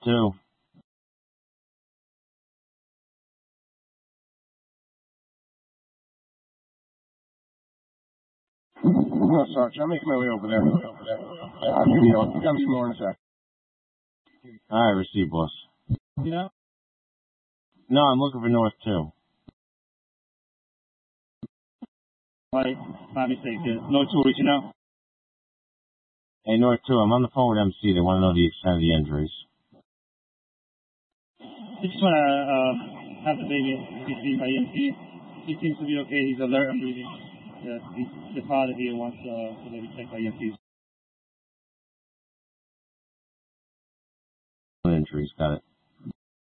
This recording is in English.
2. No, Sarge, I'm making my way over there. I'll got some more in a sec. Alright, receive, boss. You know? No, I'm looking for North 2. My mistake. North 2 reaching out. Hey, North 2, I'm on the phone with MC. They want to know the extent of the injuries. I just want to have the baby be seen by EMT. He seems to be okay. He's alert and breathing. The father here wants the baby checked by EMT. Injuries, got it.